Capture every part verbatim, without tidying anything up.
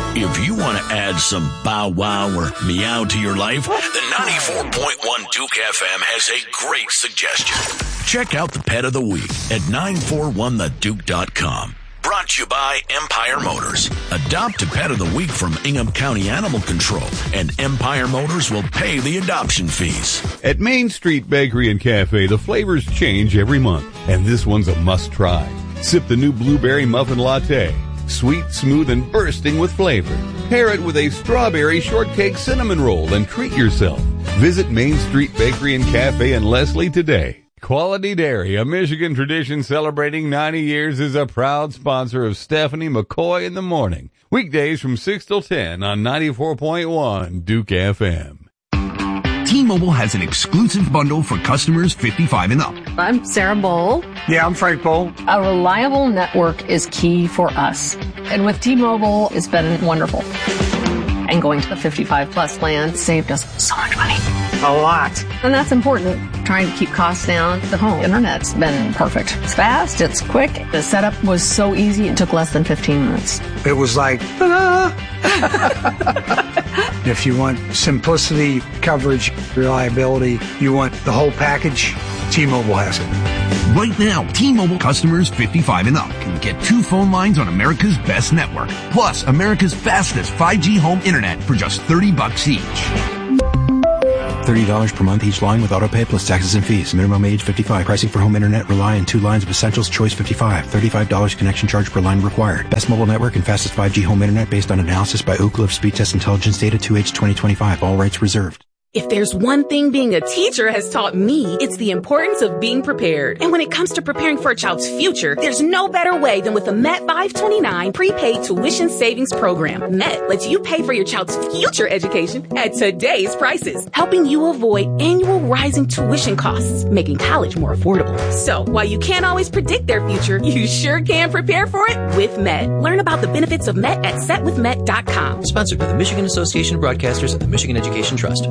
If you want to add some bow wow or meow to your life, the ninety-four point one Duke F M has a great suggestion. Check out the Pet of the Week at nine four one the duke dot com. Brought to you by Empire Motors. Adopt a Pet of the Week from Ingham County Animal Control, and Empire Motors will pay the adoption fees. At Main Street Bakery and Cafe, the flavors change every month, and this one's a must-try. Sip the new blueberry muffin latte. Sweet, smooth, and bursting with flavor. Pair it with a strawberry shortcake cinnamon roll and treat yourself. Visit Main Street Bakery and Cafe in Leslie today. Quality Dairy, a Michigan tradition celebrating ninety years, is a proud sponsor of Stephanie McCoy in the Morning. Weekdays from six till ten on ninety-four point one Duke F M. T-Mobile has an exclusive bundle for customers fifty-five and up. I'm Sarah Bowl. Yeah, I'm Frank Bowl. A reliable network is key for us. And with T-Mobile, it's been wonderful. And going to the fifty-five plus plan saved us so much money. A lot. And that's important. Trying to keep costs down. The home internet's been perfect. It's fast, it's quick. The setup was so easy, it took less than fifteen minutes. It was like, ah. If you want simplicity, coverage, reliability, you want the whole package, T-Mobile has it. Right now, T-Mobile customers fifty-five and up can get two phone lines on America's best network, plus America's fastest five G home internet for just thirty bucks each. thirty dollars per month each line with autopay plus taxes and fees. Minimum age fifty-five. Pricing for home internet rely on two lines of Essentials Choice fifty-five. thirty-five dollars connection charge per line required. Best mobile network and fastest five G home internet based on analysis by Ookla of Speed Test Intelligence Data two H twenty twenty-five. All rights reserved. If there's one thing being a teacher has taught me, it's the importance of being prepared. And when it comes to preparing for a child's future, there's no better way than with the Met five twenty-nine prepaid tuition savings program. Met lets you pay for your child's future education at today's prices, helping you avoid annual rising tuition costs, making college more affordable. So while you can't always predict their future, you sure can prepare for it with Met. Learn about the benefits of Met at set with met dot com. Sponsored by the Michigan Association of Broadcasters and the Michigan Education Trust.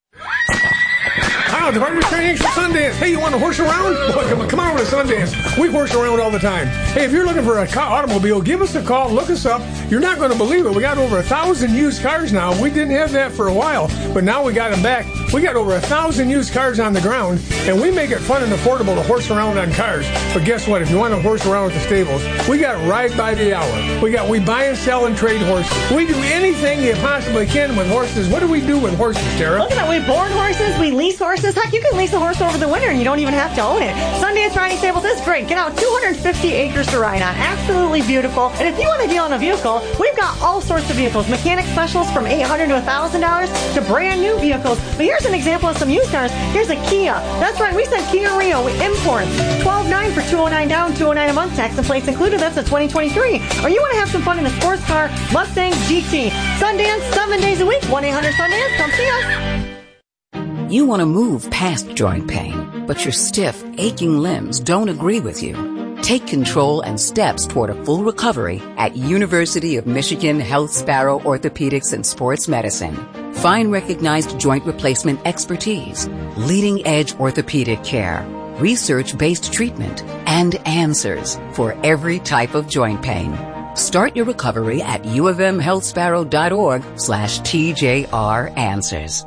Wow, the Barber's Training for Sundance. Hey, you want to horse around? Well, come, come on over to Sundance. We horse around all the time. Hey, if you're looking for a car, automobile, give us a call. Look us up. You're not going to believe it. We got over a thousand used cars now. We didn't have that for a while, but now we got them back. We got over a thousand used cars on the ground, and we make it fun and affordable to horse around on cars. But guess what? If you want to horse around at the stables, we got Ride by the Hour. We got we buy and sell and trade horses. We do anything you possibly can with horses. What do we do with horses, Tara? Look at that. We board horses. We lease horses. Heck, you can lease a horse over the winter and you don't even have to own it. Sundance Riding Stables is great. Get out two hundred fifty acres to ride on. Absolutely beautiful. And if you want to deal on a vehicle, we've got all sorts of vehicles. Mechanic specials from eight hundred dollars to one thousand dollars to brand new vehicles. But here's an example of some used cars. Here's a Kia. That's right. We sent Kia Rio with imports. twelve nine for two hundred nine down, two hundred nine a month, tax and plates included. That's a twenty twenty-three. Or you want to have some fun in a sports car, Mustang G T. Sundance, seven days a week. one eight hundred Sundance. Come see us. You want to move past joint pain, but your stiff, aching limbs don't agree with you. Take control and steps toward a full recovery at University of Michigan Health Sparrow Orthopedics and Sports Medicine. Find recognized joint replacement expertise, leading-edge orthopedic care, research-based treatment, and answers for every type of joint pain. Start your recovery at uofmhealthsparrow.org slash TJR answers.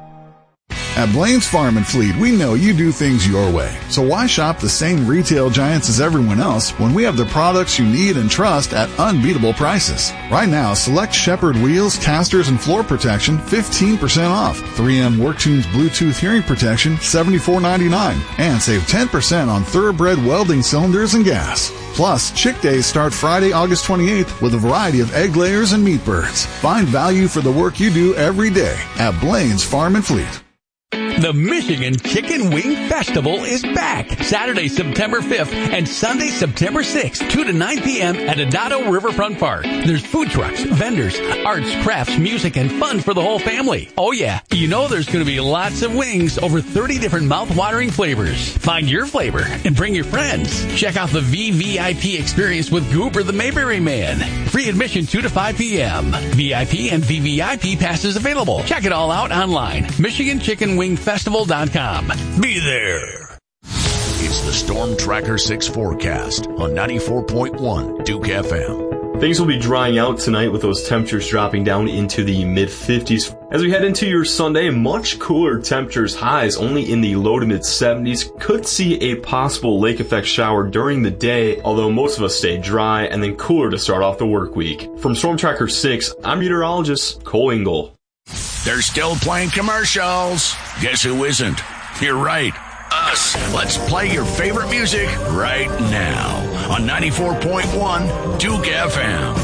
At Blaine's Farm and Fleet, we know you do things your way. So why shop the same retail giants as everyone else when we have the products you need and trust at unbeatable prices? Right now, select Shepherd wheels, casters, and floor protection fifteen percent off. three M WorkTunes Bluetooth hearing protection seventy-four ninety-nine. And save ten percent on Thoroughbred welding cylinders and gas. Plus, Chick Days start Friday, August twenty-eighth with a variety of egg layers and meat birds. Find value for the work you do every day at Blaine's Farm and Fleet. The Michigan Chicken Wing Festival is back Saturday, September fifth and Sunday, September sixth, two to nine p.m. at Adado Riverfront Park. There's food trucks, vendors, arts, crafts, music, and fun for the whole family. Oh yeah, you know there's going to be lots of wings, over thirty different mouth-watering flavors. Find your flavor and bring your friends. Check out the V V I P experience with Goober the Mayberry Man. Free admission two to five p.m. V I P and V V I P passes available. Check it all out online. Michigan Chicken Wing Festival dot com. Be there. It's the Storm Tracker six forecast on ninety-four point one Duke F M. Things will be drying out tonight with those temperatures dropping down into the mid fifties. As we head into your Sunday, much cooler temperatures, highs only in the low to mid seventies. Could see a possible lake effect shower during the day, although most of us stay dry and then cooler to start off the work week. From Storm Tracker six, I'm meteorologist Cole Engel. They're still playing commercials. Guess who isn't? You're right. Us. Let's play your favorite music right now on ninety-four point one Duke F M.